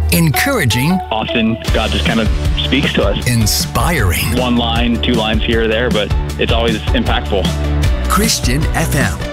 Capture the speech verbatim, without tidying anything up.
encouraging, Often God just kind of speaks to us. inspiring. One line, two lines here or there, but it's always impactful. Christian F M.